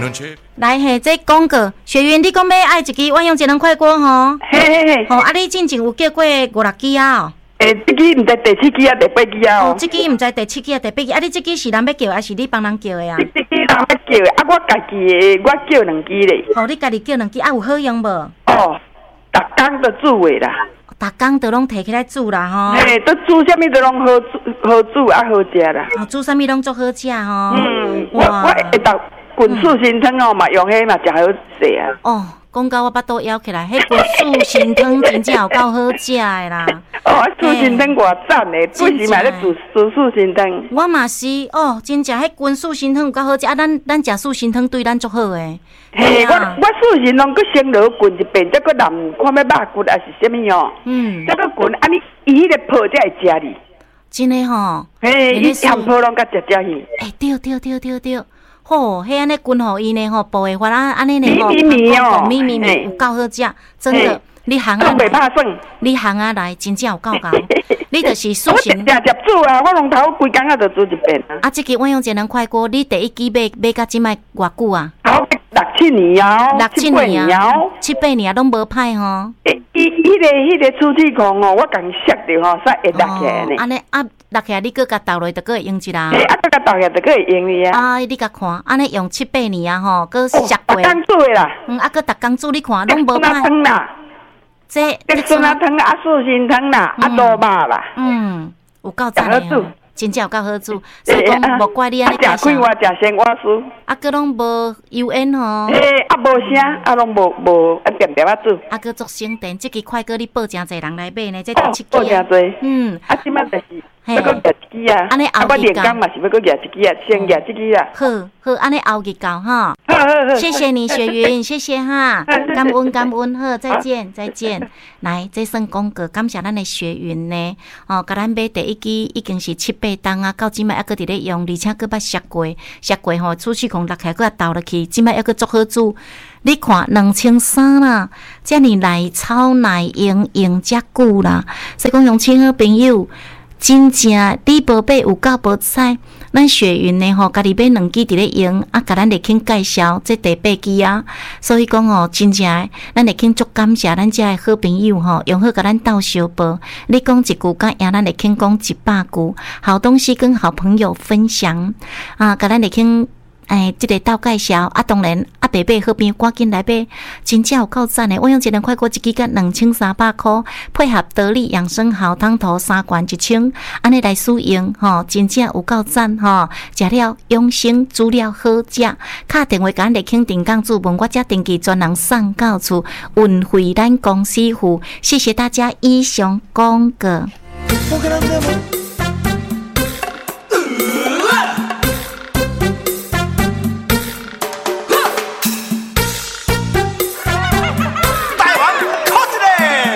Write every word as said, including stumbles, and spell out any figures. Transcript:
来嘿，这广告，学员你讲要爱一支万用节能快锅吼， 嘿嘿嘿， 吼啊你之前有叫过五六支啊哦， 诶，这支唔知第七支啊，第八支啊哦， 哦， 这支唔知第七支啊第八支，啊你这支是人要叫还是你帮人叫的啊？ 这支人要叫的，啊我家己的我叫两支咧。 哦，你家己叫两支啊有好用无？ 哦，逐工都煮的啦。 逐工都拢摕起来煮啦吼， 嘿，都煮啥物都拢好煮，好煮啊好食啦。 哦，煮啥物拢足好食吼。 嗯，我我会当滚素心汤哦嘛，用迄嘛食好食啊。 哦，讲到我巴肚枵起来，迄滚素心汤真正有够好食的啦。 哦，素心汤偌赞的，几时嘛咧煮煮素心汤？ 我嘛是哦，真正迄滚素心汤有够好食啊！咱咱食素心汤对咱足好诶。 嘿，我我素心汤佮先落滚一遍，再佮淋看要肉骨还是啥物哦。嗯。再佮滚，安尼伊迄个泡才会食哩。 真诶吼。 嘿，伊含泡拢甲食食去。 诶，对对对对对。吼，迄安尼滚互伊呢吼，爆诶法啊，安尼呢吼， 咪咪咪哦， 咪咪咪有够好食，真的。你行啊， 袂怕算。 你行啊来，真正有够够。你就是素我心。 食食煮啊，我拢头规工啊，就煮一遍啊。 啊，即个万用节能快锅，你第一支买买到即摆偌久啊？ 好，六七年啊， 六七年啊，七八年拢无歹吼。 诶，伊迄个迄个出气孔哦，我共摔着吼，煞会落起来呢。 安尼啊，落起来你搁甲倒落，就搁会用一啦。 诶，啊，搁甲倒起来就搁会用哩啊。 啊，你甲看，安尼用七八年啊吼，搁摔过。 逐工煮的啦。 嗯，啊，搁逐工煮，你看拢无歹。 汤啦。 这这酸辣汤啊，素心汤啦，啊多肉啦。 嗯，有够赞的哦，真正有够好煮。所以讲，无怪你安尼介绍。 食开我食生我酥。 啊，搁拢无油烟吼。 诶，啊无声，啊拢无无啊点点啊煮。 啊，搁做省电，这个快锅你报真侪人来买呢，这第七支。 报真侪。嗯。啊，即摆就是。要搁夹一支啊！ 安尼熬日连工嘛是要搁夹一支啊，先夹一支啊。 好好，安尼熬日到哈。 好好好。 谢谢你，雪云，谢谢哈。感恩感恩，好，再见再见。来，这算广告，感谢咱的雪云呢。哦，甲咱买第一支已经是七八档啊，到即摆还搁伫咧用，而且搁捌摔过，摔过吼，出气孔落起来，搁倒落去，即摆还搁足好煮。你看两千三啦，遮尔耐炒耐用用遮久啦，所以讲用亲好朋友。真正你无买有够无彩，咱雪云呢吼，家己买两支伫咧用，啊，甲咱立庆介绍这第八支啊，所以讲吼，真正诶，咱立庆足感谢咱遮诶好朋友吼，用好甲咱斗相报。你讲一句，甲赢咱立庆讲一百句，好东西跟好朋友分享啊，甲咱立庆。哎，这个倒介绍啊，当然啊，白买好边赶紧来买，真正有够赞的！我用一能快过一支甲两千三百块，配合得力养生好汤头三罐一千，安尼来使用吼，真正有够赞吼！食了养生，煮了好食，打电话甲咱来肯定讲注文，我遮定期专人送到厝，运回咱公司付。谢谢大家以上广告。